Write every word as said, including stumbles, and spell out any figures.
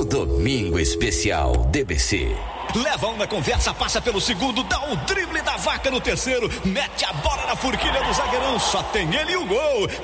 no Domingo Especial D B C. Leva um na conversa, passa pelo segundo, dá um drible da vaca no terceiro, mete a bola na forquilha do zagueirão, só tem ele e o gol.